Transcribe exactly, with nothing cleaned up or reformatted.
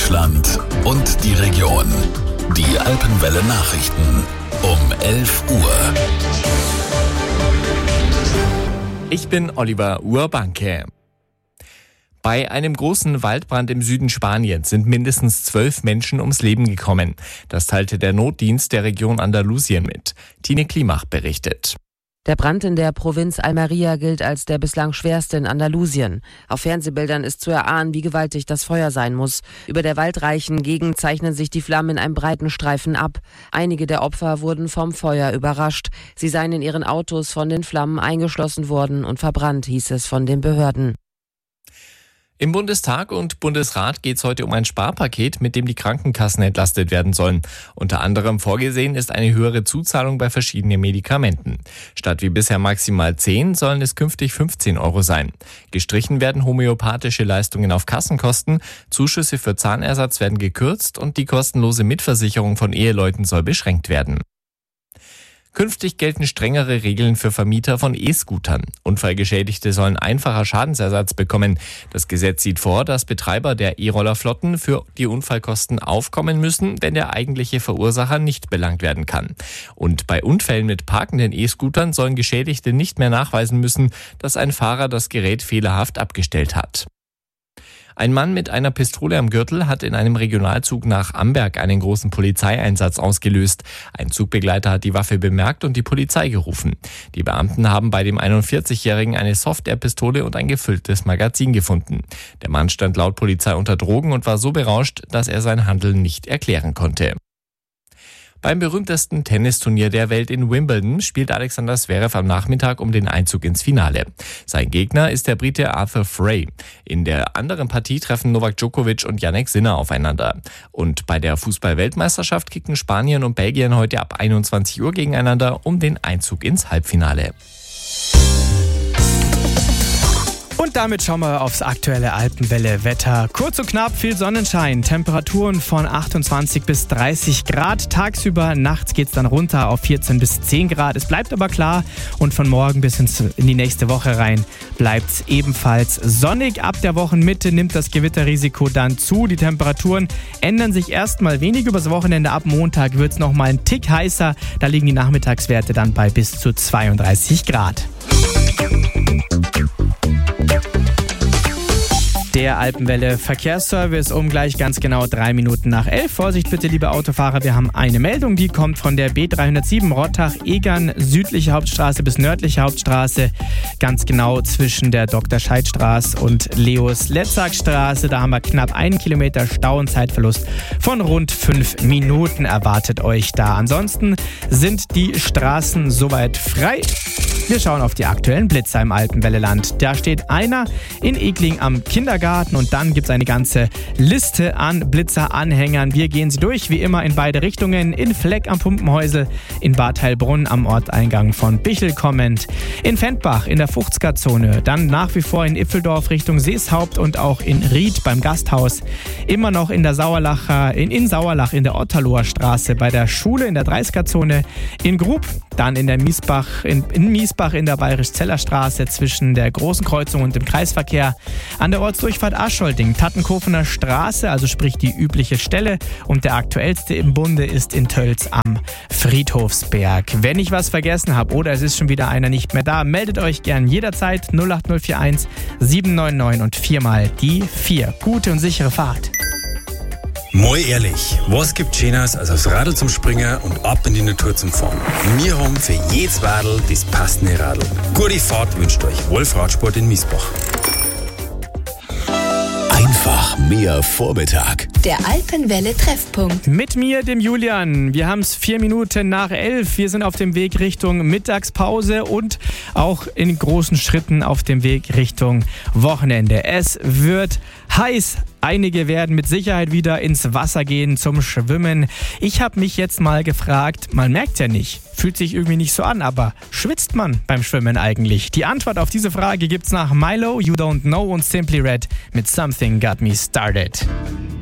Deutschland und die Region. Die Alpenwelle Nachrichten um elf Uhr. Ich bin Oliver Urbanke. Bei einem großen Waldbrand im Süden Spaniens sind mindestens zwölf Menschen ums Leben gekommen. Das teilte der Notdienst der Region Andalusien mit. Tine Klimach berichtet. Der Brand in der Provinz Almería gilt als der bislang schwerste in Andalusien. Auf Fernsehbildern ist zu erahnen, wie gewaltig das Feuer sein muss. Über der waldreichen Gegend zeichnen sich die Flammen in einem breiten Streifen ab. Einige der Opfer wurden vom Feuer überrascht. Sie seien in ihren Autos von den Flammen eingeschlossen worden und verbrannt, hieß es von den Behörden. Im Bundestag und Bundesrat geht es heute um ein Sparpaket, mit dem die Krankenkassen entlastet werden sollen. Unter anderem vorgesehen ist eine höhere Zuzahlung bei verschiedenen Medikamenten. Statt wie bisher maximal zehn sollen es künftig fünfzehn Euro sein. Gestrichen werden homöopathische Leistungen auf Kassenkosten, Zuschüsse für Zahnersatz werden gekürzt und die kostenlose Mitversicherung von Eheleuten soll beschränkt werden. Künftig gelten strengere Regeln für Vermieter von E-Scootern. Unfallgeschädigte sollen einfacher Schadensersatz bekommen. Das Gesetz sieht vor, dass Betreiber der E-Rollerflotten für die Unfallkosten aufkommen müssen, wenn der eigentliche Verursacher nicht belangt werden kann. Und bei Unfällen mit parkenden E-Scootern sollen Geschädigte nicht mehr nachweisen müssen, dass ein Fahrer das Gerät fehlerhaft abgestellt hat. Ein Mann mit einer Pistole am Gürtel hat in einem Regionalzug nach Amberg einen großen Polizeieinsatz ausgelöst. Ein Zugbegleiter hat die Waffe bemerkt und die Polizei gerufen. Die Beamten haben bei dem einundvierzigjährigen eine Software-Pistole und ein gefülltes Magazin gefunden. Der Mann stand laut Polizei unter Drogen und war so berauscht, dass er sein Handeln nicht erklären konnte. Beim berühmtesten Tennisturnier der Welt in Wimbledon spielt Alexander Zverev am Nachmittag um den Einzug ins Finale. Sein Gegner ist der Brite Arthur Fray. In der anderen Partie treffen Novak Djokovic und Jannik Sinner aufeinander. Und bei der Fußball-Weltmeisterschaft kicken Spanien und Belgien heute ab einundzwanzig Uhr gegeneinander um den Einzug ins Halbfinale. Und damit schauen wir aufs aktuelle Alpenwelle-Wetter. Kurz und knapp viel Sonnenschein, Temperaturen von achtundzwanzig bis dreißig Grad. Tagsüber, nachts geht es dann runter auf vierzehn bis zehn Grad. Es bleibt aber klar und von morgen bis ins, in die nächste Woche rein bleibt es ebenfalls sonnig. Ab der Wochenmitte nimmt das Gewitterrisiko dann zu. Die Temperaturen ändern sich erstmal wenig übers Wochenende. Ab Montag wird es nochmal ein Tick heißer. Da liegen die Nachmittagswerte dann bei bis zu zweiunddreißig Grad. Der Alpenwelle Verkehrsservice um gleich ganz genau drei Minuten nach elf. Vorsicht bitte, liebe Autofahrer, wir haben eine Meldung, die kommt von der B dreihundertsieben Rottach-Egern, südliche Hauptstraße bis nördliche Hauptstraße, ganz genau zwischen der Doktor-Scheidt-Straße und Leos-Letzak-Straße. Da haben wir knapp einen Kilometer Stau und Zeitverlust von rund fünf Minuten erwartet euch da. Ansonsten sind die Straßen soweit frei. Wir schauen auf die aktuellen Blitzer im Alpenwelleland. Da steht einer in Egling am Kindergarten und dann gibt es eine ganze Liste an Blitzeranhängern. Wir gehen sie durch, wie immer in beide Richtungen. In Fleck am Pumpenhäusel, in Bad Heilbrunn am Orteingang von Bichl kommend, in Fendbach in der Fuchsgart-Zone, dann nach wie vor in Ipfeldorf Richtung Seeshaupt und auch in Ried beim Gasthaus. Immer noch in der Sauerlacher, in, in Sauerlach in der Otterloher Straße bei der Schule in der dreißiger-Zone, in Grub, dann in der Miesbach, in, in Miesbach in der Bayerisch-Zeller Straße zwischen der Großen Kreuzung und dem Kreisverkehr, an der Ortsdurchfahrt Ascholting, Tattenkofener Straße, also sprich die übliche Stelle, und der aktuellste im Bunde ist in Tölz am Friedhofsberg. Wenn ich was vergessen habe oder es ist schon wieder einer nicht mehr da, meldet euch gern jederzeit null acht null vier eins sieben neun neun und viermal die vier. Gute und sichere Fahrt. Mal ehrlich, was gibt Schöneres als aufs Radl zum Springen und ab in die Natur zum Fahren? Wir haben für jedes Radl das passende Radl. Gute Fahrt wünscht euch Wolf Radsport in Miesbach. Einfach mehr Vormittag. Der Alpenwelle-Treffpunkt. Mit mir, dem Julian. Wir haben es vier Minuten nach elf. Wir sind auf dem Weg Richtung Mittagspause und auch in großen Schritten auf dem Weg Richtung Wochenende. Es wird heiß. Einige werden mit Sicherheit wieder ins Wasser gehen zum Schwimmen. Ich habe mich jetzt mal gefragt, man merkt ja nicht, fühlt sich irgendwie nicht so an, aber schwitzt man beim Schwimmen eigentlich? Die Antwort auf diese Frage gibt's nach Milo, You Don't Know und Simply Red mit Something Got Me Started.